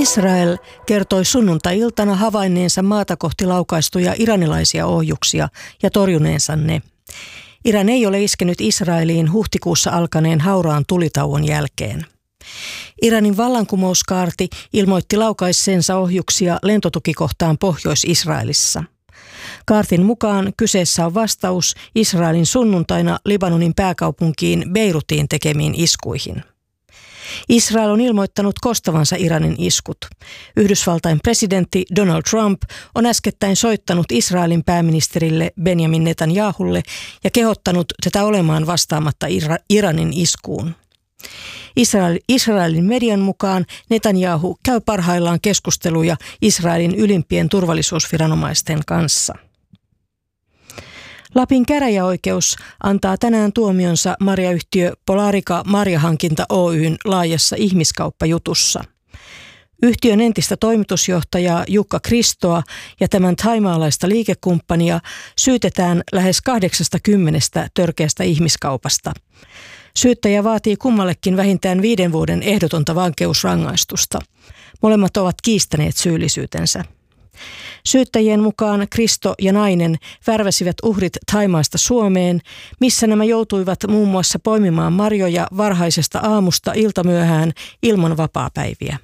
Israel kertoi sunnuntai-iltana havainneensa maata kohti laukaistuja iranilaisia ohjuksia ja torjuneensa ne. Iran ei ole iskenyt Israeliin huhtikuussa alkaneen hauraan tulitauon jälkeen. Iranin vallankumouskaarti ilmoitti laukaisseensa ohjuksia lentotukikohtaan Pohjois-Israelissa. Kaartin mukaan kyseessä on vastaus Israelin sunnuntaina Libanonin pääkaupunkiin Beirutiin tekemiin iskuihin. Israel on ilmoittanut kostavansa Iranin iskut. Yhdysvaltain presidentti Donald Trump on äskettäin soittanut Israelin pääministerille Benjamin Netanyahulle ja kehottanut tätä olemaan vastaamatta Iranin iskuun. Israelin median mukaan Netanyahu käy parhaillaan keskusteluja Israelin ylimpien turvallisuusviranomaisten kanssa. Lapin käräjäoikeus antaa tänään tuomionsa marjayhtiö Polarica Marjahankinta Oyn laajassa ihmiskauppajutussa. Yhtiön entistä toimitusjohtajaa Jukka Kristoa ja tämän thaimaalaista liikekumppania syytetään lähes 80 törkeästä ihmiskaupasta. Syyttäjä vaatii kummallekin vähintään 5 vuoden ehdotonta vankeusrangaistusta. Molemmat ovat kiistäneet syyllisyytensä. Syyttäjien mukaan Kristo ja nainen värväsivät uhrit Thaimaasta Suomeen, missä nämä joutuivat muun muassa poimimaan marjoja varhaisesta aamusta iltamyöhään ilman vapaapäiviä.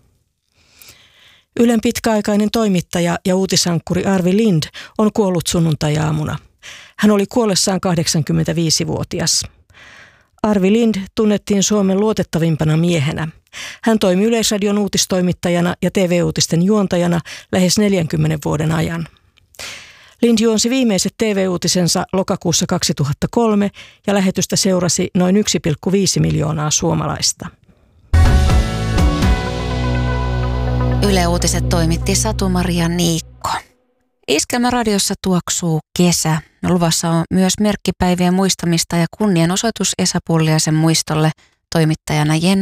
Ylen pitkäaikainen toimittaja ja uutisankkuri Arvi Lind on kuollut sunnuntai-aamuna. Hän oli kuollessaan 85-vuotias. Arvi Lind tunnettiin Suomen luotettavimpana miehenä. Hän toimi Yleisradion uutistoimittajana ja TV-uutisten juontajana lähes 40 vuoden ajan. Lind juonsi viimeiset TV-uutisensa lokakuussa 2003 ja lähetystä seurasi noin 1,5 miljoonaa suomalaista. Yle Uutiset toimitti Satu-Maria Niikko. Iskelmäradiossa tuoksuu kesä. Luvassa on myös merkkipäivien muistamista ja kunnianosoitus Esa Pulliaisen muistolle, toimittajana Jenna